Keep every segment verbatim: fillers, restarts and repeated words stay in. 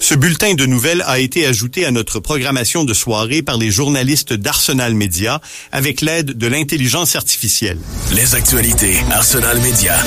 Ce bulletin de nouvelles a été ajouté à notre programmation de soirée par les journalistes d'Arsenal Média avec l'aide de l'intelligence artificielle. Les actualités Arsenal Média.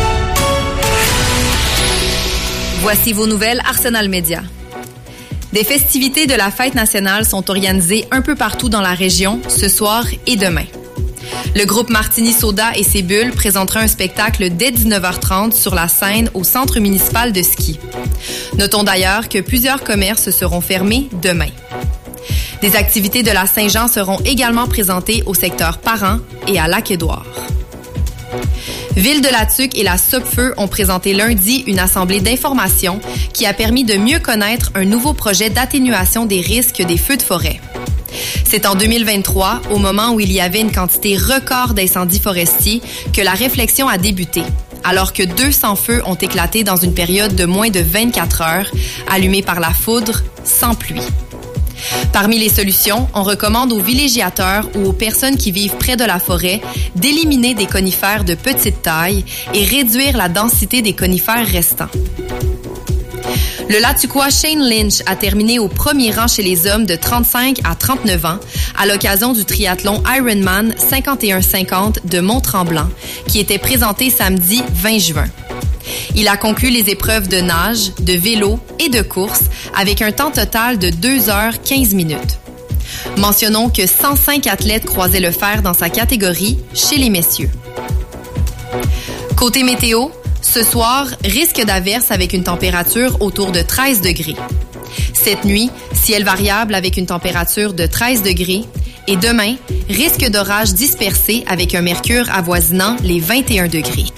Voici vos nouvelles Arsenal Média. Des festivités de la fête nationale sont organisées un peu partout dans la région ce soir et demain. Le groupe Martini Soda et ses bulles présentera un spectacle dès dix-neuf heures trente sur la scène au centre municipal de ski. Notons d'ailleurs que plusieurs commerces seront fermés demain. Des activités de la Saint-Jean seront également présentées au secteur Parent et à Lac-Édouard. Ville de la Tuque et la Sopfeu ont présenté lundi une assemblée d'information qui a permis de mieux connaître un nouveau projet d'atténuation des risques des feux de forêt. C'est en deux mille vingt-trois, au moment où il y avait une quantité record d'incendies forestiers, que la réflexion a débuté, alors que deux cents feux ont éclaté dans une période de moins de vingt-quatre heures, allumés par la foudre, sans pluie. Parmi les solutions, on recommande aux villégiateurs ou aux personnes qui vivent près de la forêt d'éliminer des conifères de petite taille et réduire la densité des conifères restants. Le Latuquois Shane Lynch a terminé au premier rang chez les hommes de trente-cinq à trente-neuf ans à l'occasion du triathlon Ironman cinquante et un cinquante de Mont-Tremblant qui était présenté samedi vingt juin. Il a conclu les épreuves de nage, de vélo et de course avec un temps total de deux heures quinze minutes. Mentionnons que cent cinq athlètes croisaient le fer dans sa catégorie chez les messieurs. Côté météo, ce soir, risque d'averse avec une température autour de treize degrés. Cette nuit, ciel variable avec une température de treize degrés. Et demain, risque d'orage dispersé avec un mercure avoisinant les vingt et un degrés.